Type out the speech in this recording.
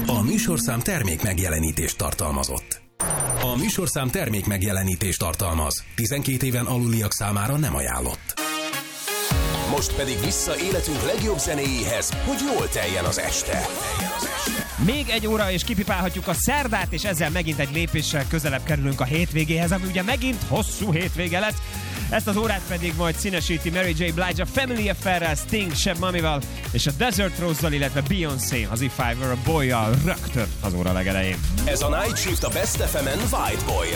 A műsorszám termék megjelenítést tartalmazott. A műsorszám termék megjelenítést tartalmaz. 12 éven aluliak számára nem ajánlott. Most pedig vissza életünk legjobb zenéjéhez, hogy jól teljen az este. Még egy óra és kipipálhatjuk a szerdát, és ezzel megint egy lépéssel közelebb kerülünk a hétvégéhez, ami ugye megint hosszú hétvége lett. Ezt az órát pedig majd színesíti Mary J. Blige a Family Affair-rel, Sting, Sheb Mamival és a Desert Rose-zal, illetve Beyoncé az If I Were a Boy-jal rögtön az óra legelején. Ez a Night Shift a Best FM-en White Boy-jal.